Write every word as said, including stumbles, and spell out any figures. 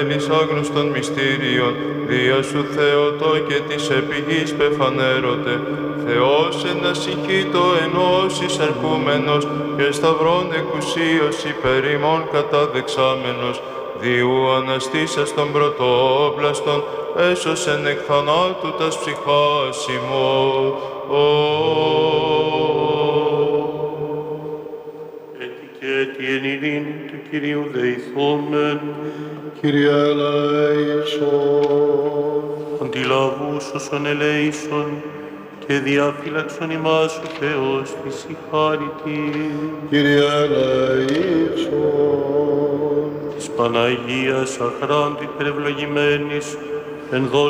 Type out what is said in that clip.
Ελείς άγνωστων μυστήριων, δια σου Θεότο και της επιγής πεφανέρωτε, Θεός ένα συγχύτω ενώσεις αρκούμενος και σταυρών εκουσίως υπέρ ημών καταδεξάμενος, διού αναστήσας των πρωτόπλαστων, έσωσεν εκ θανάτου τας ψυχάς ημών. Έτι και έτι εν ειρήνη του Κυρίου δεηθόμεν. Κύριε ελέησον. Αντιλαβούς όσων ελέησον και διαφύλαξον ημάς ο Θεός φυσιχάρητη. Κύριε ελέησον. Της Παναγίας αχράντου υπερευλογημένης εν